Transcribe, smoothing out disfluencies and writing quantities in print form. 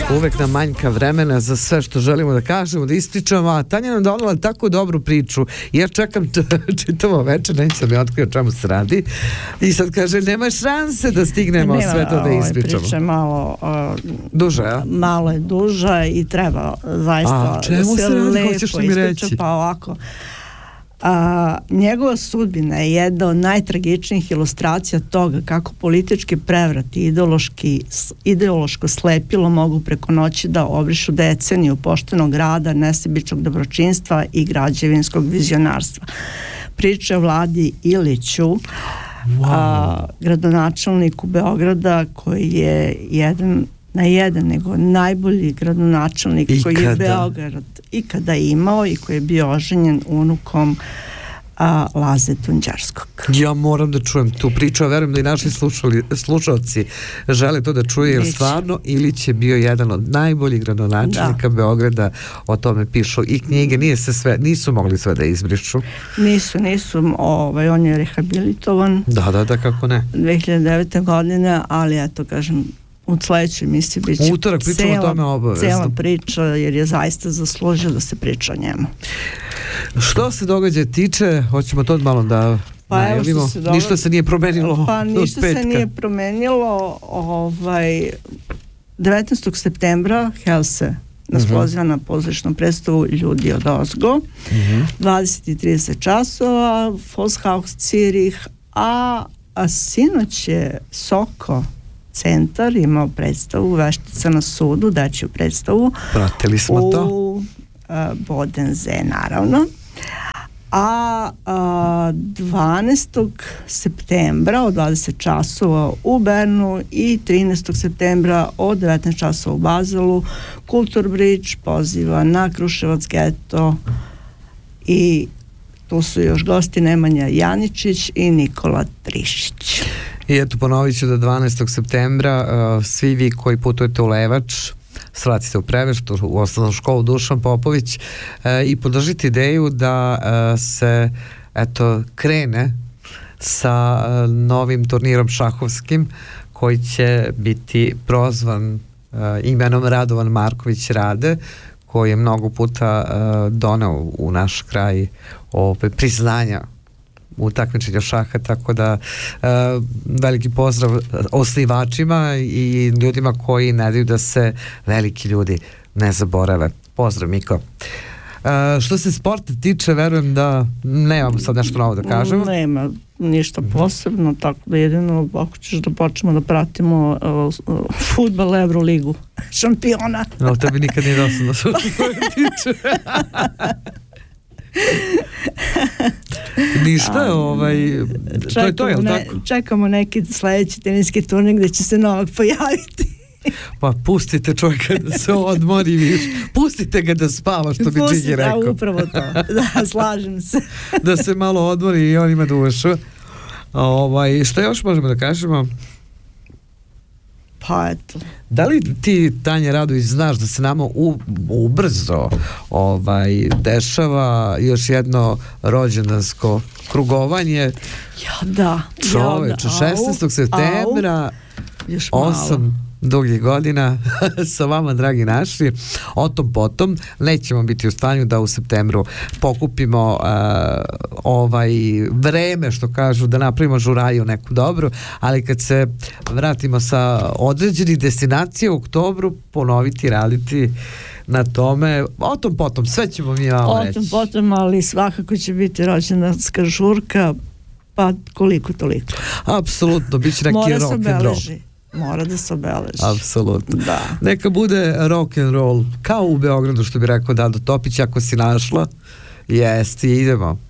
Uvek nam manjka vremena za sve što želimo da kažemo, da ispričamo, a Tanja nam donala tako dobru priču. Ja čekam čitavo večer, neće mi otkrio čemu se radi. I sad kaže, nema šanse da stignemo sve to da ispričamo. Priča malo duže, a? Malo je duža i treba zaista čemu se radi, hoćeš li mi reći? Pa ovako, njegova sudbina je jedna od najtragičnijih ilustracija toga kako politički prevrat i ideološko slepilo mogu preko noći da obrišu deceniju poštenog rada, nesebičnog dobročinstva i građevinskog vizionarstva. Priča o Vladi Iliću, gradonačelniku Beograda, koji je nego najbolji gradonačelnik koji je Beograd ikada imao i koji je bio oženjen unukom Laze Tunđerskog. Ja moram da čujem tu priču, a verujem da i naši slušalci žele to da čuje, jer stvarno Ilić je bio jedan od najboljih gradonačelnika Beograda, o tome pišu i knjige, nisu mogli sve da izbrišu. Nisu, on je rehabilitovan. Da, kako ne. 2009. godine, ali eto, kažem, u sledećoj emisiji bit će utorak pričamo o tome obavezno. Cela priča, jer je zaista zaslužio da se priča o njemu. Što se događaja tiče, hoćemo to malo da najavimo. Ništa se nije promenilo ništa se nije promenilo. 19. septembra Helse nas poziva na pozorišnu predstavu Ljudi od ozgo. 20:30 časova, Volkshaus Zürich, a sinoć je Soko centar imao predstavu Veštica na sudu, dečju predstavu. Pratili smo to. U Bodenze, naravno. A 12. septembra od 20 časova u Bernu i 13. septembra od 19 časova u Bazelu Kultur Bridge poziva na Kruševac geto i tu su još gosti Nemanja Janičić i Nikola Trišić. I eto, ponovit ću da 12. septembra svi vi koji putujete u Levač, svratite u Preveštu, u osnovnu školu Dušan Popović i podržite ideju da se krene sa novim turnirom šahovskim koji će biti prozvan imenom Radovan Marković Rade, koji je mnogo puta doneo u naš kraj priznanja u takmičenju šaha, tako da veliki pozdrav osnivačima i ljudima koji ne daju da se veliki ljudi ne zaborave. Pozdrav, Miko. Što se sporta tiče, verujem da nemamo sad nešto novo da kažemo. Nema ništa posebno, tako da jedino ako ćeš da počnemo da pratimo fudbal Euroligu šampiona. No, tebi nikad nije dosadno što se tiče. Ništa, to je tako? Čekamo neki sledeći teniski turnir gde će se Novak pojaviti. Pa pustite čovjeka da se odmori više. Pustite ga da spava, što bi Đigi rekao. Da, upravo to. Da, slažem se. Da se malo odmori i on ima dušu. Što još možemo da kažemo? Pa eto. Da li ti, Tanja Radović, znaš da se nama ubrzo dešava još jedno rođendansko krugovanje? Da. Čoveče, 16. septembra, 8 dugih godina sa vama, dragi naši. O tom potom nećemo biti u stanju da u septembru pokupimo vreme, što kažu, da napravimo žuraju neku dobru, ali kad se vratimo sa određenih destinacija u oktobru, ponoviti, raditi na tome. O tom potom, sve ćemo mi malo reći. O tom potom, ali svakako će biti rođendanska žurka, pa koliko toliko. Apsolutno, bit će neki rock and roll. Mora da se obeleži. Apsolutno. Da. Neka bude rock and roll, kao u Beogradu, što bi rekao Dado Topić, ako si našla. Jeste, idemo.